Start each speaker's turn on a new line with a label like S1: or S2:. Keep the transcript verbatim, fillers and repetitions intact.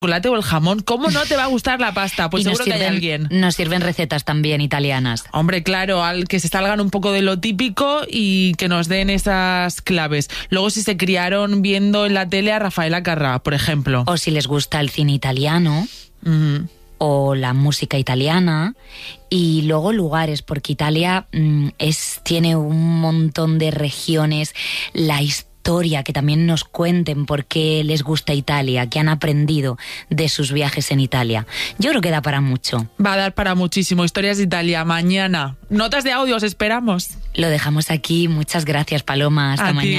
S1: chocolate o el jamón, ¿cómo no te va a gustar la pasta? Pues
S2: y
S1: seguro
S2: sirven,
S1: que hay alguien.
S2: Nos sirven recetas también italianas.
S1: Hombre, claro, al que se salgan un poco de lo típico y que nos den esas claves. Luego, si se criaron viendo en la tele a Rafaela Carrà, por ejemplo.
S2: O si les gusta el cine italiano.
S1: Uh-huh.
S2: O la música italiana, y luego lugares, porque Italia mmm, es, tiene un montón de regiones, la historia, que también nos cuenten por qué les gusta Italia, qué han aprendido de sus viajes en Italia. Yo creo que da para mucho.
S1: Va a dar para muchísimo. Historias de Italia, mañana. Notas de audios, esperamos.
S2: Lo dejamos aquí. Muchas gracias, Paloma. Hasta
S1: a
S2: mañana.
S1: Ti.